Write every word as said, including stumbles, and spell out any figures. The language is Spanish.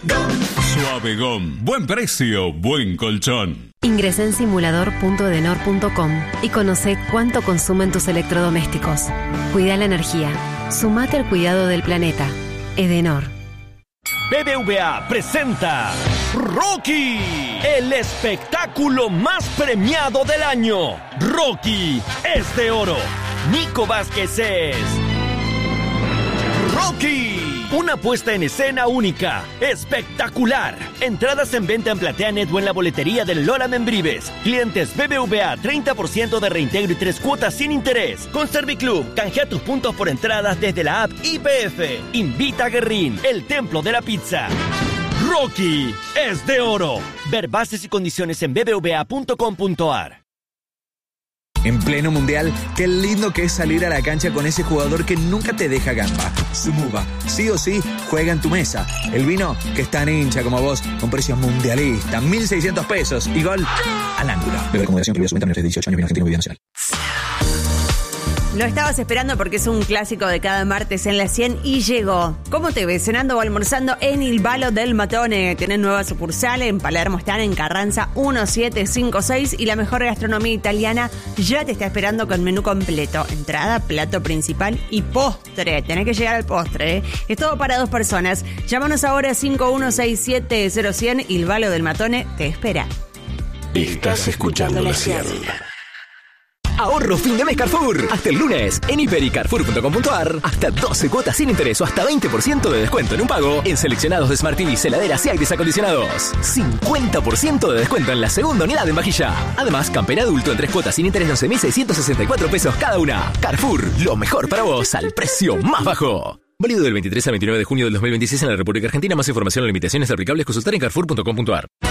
Suave Gom. Buen precio, buen colchón. Ingresá en simulador punto edenor punto com y conoce cuánto consumen tus electrodomésticos. Cuida la energía. Sumate al cuidado del planeta. Edenor. B B V A presenta Rocky, el espectáculo más premiado del año. Rocky es de oro. Nico Vázquez es Rocky. Una puesta en escena única, espectacular. Entradas en venta en PlateaNet o en la boletería del Lola Membrives. Clientes B B V A, treinta por ciento de reintegro y tres cuotas sin interés. Con Serviclub, canjea tus puntos por entradas desde la app I P F. Invita a Guerrín, el templo de la pizza. Rocky es de oro. Ver bases y condiciones en b b v a punto com punto a r. En pleno mundial, qué lindo que es salir a la cancha con ese jugador que nunca te deja gamba. Sumuba, sí o sí, juega en tu mesa. El vino que es tan hincha como vos, con precios mundialistas, mil seiscientos pesos y gol al ángulo. Beber con moderación, prohibida su venta menores de dieciocho años, vino argentino, bebida nacional. Lo estabas esperando porque es un clásico de cada martes en la cien y llegó. ¿Cómo te ves? Cenando o almorzando en Il Balo del Matone. Tienen nueva sucursal en Palermo, están en Carranza uno siete cinco seis y la mejor gastronomía italiana ya te está esperando con menú completo. Entrada, plato principal y postre. Tenés que llegar al postre, ¿eh? Es todo para dos personas. Llámanos ahora cinco uno seis siete cero cien. Il Balo del Matone te espera. Estás escuchando la cien. Ahorro fin de mes Carrefour. Hasta el lunes, en hiper y carrefour punto com punto a r, hasta doce cuotas sin interés o hasta veinte por ciento de descuento en un pago en seleccionados de Smart T V, heladeras y aires acondicionados. cincuenta por ciento de descuento en la segunda unidad en vajilla. Además, campera adulto en tres cuotas sin interés de once mil seiscientos sesenta y cuatro pesos cada una. Carrefour, lo mejor para vos al precio más bajo. Válido del veintitrés al veintinueve de junio del dos mil veintiséis en la República Argentina. Más información o limitaciones aplicables consultar en carrefour punto com punto a r.